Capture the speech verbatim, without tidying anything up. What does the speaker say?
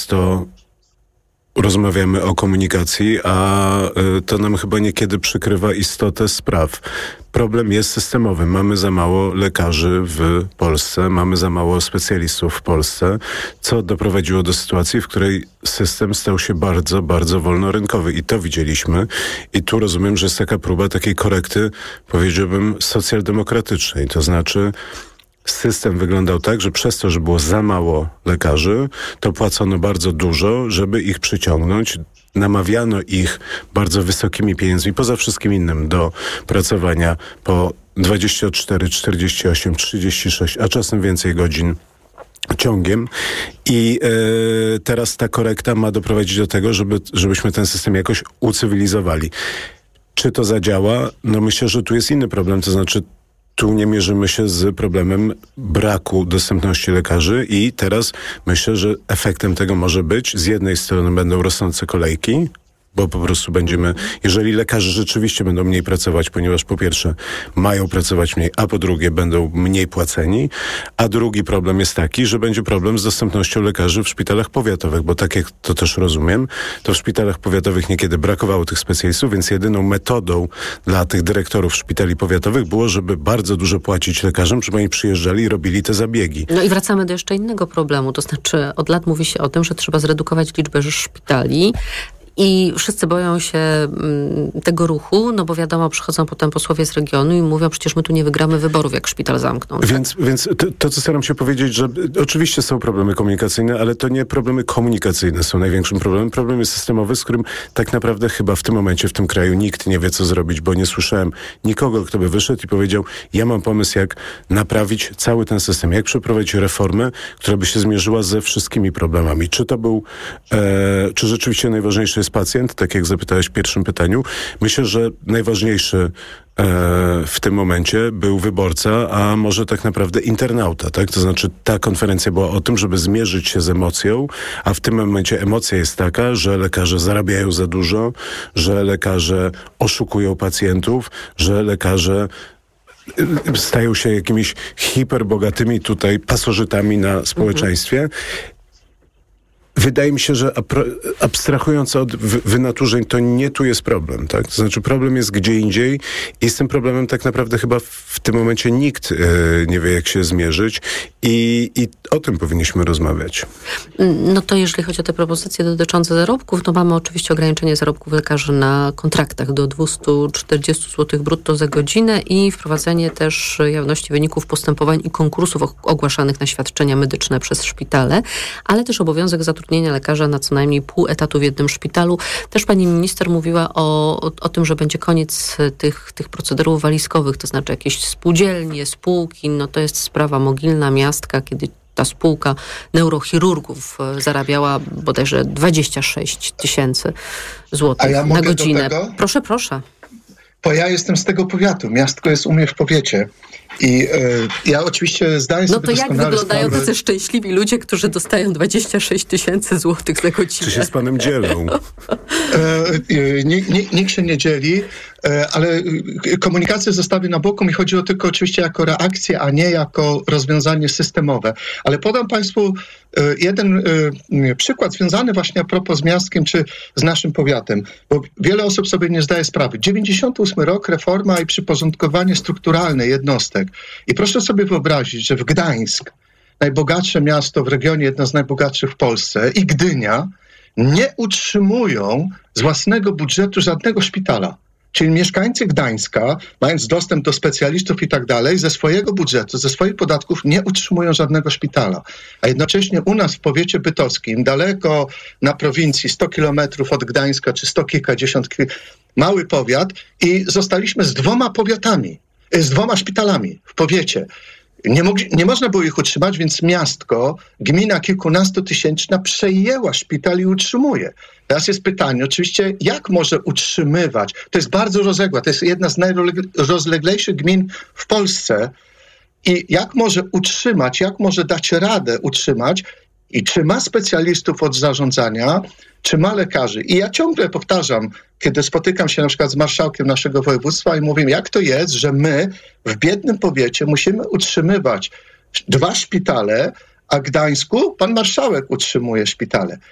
często rozmawiamy o komunikacji, a to nam chyba niekiedy przykrywa istotę spraw. Problem jest systemowy. Mamy za mało lekarzy w Polsce, mamy za mało specjalistów w Polsce, co doprowadziło do sytuacji, w której system stał się bardzo, bardzo wolnorynkowy. I to widzieliśmy. I tu rozumiem, że jest taka próba takiej korekty, powiedziałbym, socjaldemokratycznej. To znaczy system wyglądał tak, że przez to, że było za mało lekarzy, to płacono bardzo dużo, żeby ich przyciągnąć. Namawiano ich bardzo wysokimi pieniędzmi, poza wszystkim innym, do pracowania po dwadzieścia cztery, czterdzieści osiem, trzydzieści sześć, a czasem więcej godzin ciągiem. I e, teraz ta korekta ma doprowadzić do tego, żeby, żebyśmy ten system jakoś ucywilizowali. Czy to zadziała? No myślę, że tu jest inny problem, to znaczy tu nie mierzymy się z problemem braku dostępności lekarzy i teraz myślę, że efektem tego może być, z jednej strony będą rosnące kolejki, bo po prostu będziemy, jeżeli lekarze rzeczywiście będą mniej pracować, ponieważ po pierwsze mają pracować mniej, a po drugie będą mniej płaceni, a drugi problem jest taki, że będzie problem z dostępnością lekarzy w szpitalach powiatowych, bo tak jak to też rozumiem, to w szpitalach powiatowych niekiedy brakowało tych specjalistów, więc jedyną metodą dla tych dyrektorów szpitali powiatowych było, żeby bardzo dużo płacić lekarzom, żeby oni przyjeżdżali i robili te zabiegi. No i wracamy do jeszcze innego problemu, to znaczy od lat mówi się o tym, że trzeba zredukować liczbę szpitali. I wszyscy boją się m, tego ruchu, no bo wiadomo, przychodzą potem posłowie z regionu i mówią, przecież my tu nie wygramy wyborów, jak szpital zamkną. Tak? Więc, więc to, to, co staram się powiedzieć, że oczywiście są problemy komunikacyjne, ale to nie problemy komunikacyjne są największym problemem. Problem jest systemowy, z którym tak naprawdę chyba w tym momencie w tym kraju nikt nie wie, co zrobić, bo nie słyszałem nikogo, kto by wyszedł i powiedział, ja mam pomysł, jak naprawić cały ten system, jak przeprowadzić reformę, która by się zmierzyła ze wszystkimi problemami. Czy to był, e, czy rzeczywiście najważniejsze jest pacjent, tak jak zapytałeś w pierwszym pytaniu. Myślę, że najważniejszy e, w tym momencie był wyborca, a może tak naprawdę internauta, tak? To znaczy ta konferencja była o tym, żeby zmierzyć się z emocją, a w tym momencie emocja jest taka, że lekarze zarabiają za dużo, że lekarze oszukują pacjentów, że lekarze stają się jakimiś hiperbogatymi tutaj pasożytami na społeczeństwie. Mhm. Wydaje mi się, że abstrahując od wynaturzeń, to nie tu jest problem, tak? To znaczy problem jest gdzie indziej i z tym problemem tak naprawdę chyba w tym momencie nikt e, nie wie, jak się zmierzyć i, i o tym powinniśmy rozmawiać. No to jeżeli chodzi o te propozycje dotyczące zarobków, to mamy oczywiście ograniczenie zarobków lekarzy na kontraktach do dwieście czterdzieści złotych brutto za godzinę i wprowadzenie też jawności wyników postępowań i konkursów ogłaszanych na świadczenia medyczne przez szpitale, ale też obowiązek zatrudnienia zatrudnienia lekarza na co najmniej pół etatu w jednym szpitalu. Też pani minister mówiła o, o, o tym, że będzie koniec tych, tych procederów walizkowych, to znaczy jakieś spółdzielnie, spółki, no to jest sprawa mogilna, miastka, kiedy ta spółka neurochirurgów zarabiała bodajże dwadzieścia sześć tysięcy złotych ja na mogę godzinę. do tego? Proszę, proszę. Bo ja jestem z tego powiatu. Miastko jest u mnie w powiecie. I y, ja oczywiście zdaję sobie doskonale sprawę... No to jak wyglądają sprawę... tacy szczęśliwi ludzie, którzy dostają dwadzieścia sześć tysięcy złotych za godzinę? Czy się z panem dzielą? y, y, nikt się nie dzieli, y, ale komunikację zostawię na boku. Mi chodziło tylko oczywiście jako reakcję, a nie jako rozwiązanie systemowe. Ale podam państwu y, jeden y, przykład związany właśnie a propos z miastkiem czy z naszym powiatem. Bo wiele osób sobie nie zdaje sprawy. dziewięćdziesiąty ósmy rok, reforma i przyporządkowanie strukturalne jednostek. I proszę sobie wyobrazić, że w Gdańsk, najbogatsze miasto w regionie, jedno z najbogatszych w Polsce, i Gdynia nie utrzymują z własnego budżetu żadnego szpitala. Czyli mieszkańcy Gdańska, mając dostęp do specjalistów i tak dalej, ze swojego budżetu, ze swoich podatków nie utrzymują żadnego szpitala. A jednocześnie u nas w powiecie bytowskim, daleko na prowincji, sto kilometrów od Gdańska, czy sto kilkadziesiąt, mały powiat, i zostaliśmy z dwoma powiatami, z dwoma szpitalami w powiecie. Nie, mogli, nie można było ich utrzymać, więc miastko, gmina kilkunastotysięczna przejęła szpital i utrzymuje. Teraz jest pytanie, oczywiście, jak może utrzymywać? To jest bardzo rozległa, to jest jedna z najrozleglejszych gmin w Polsce. I jak może utrzymać, jak może dać radę utrzymać? I czy ma specjalistów od zarządzania, czy ma lekarzy? I ja ciągle powtarzam, kiedy spotykam się na przykład z marszałkiem naszego województwa i mówię, jak to jest, że my w biednym powiecie musimy utrzymywać dwa szpitale, a w Gdańsku pan marszałek utrzymuje szpitale.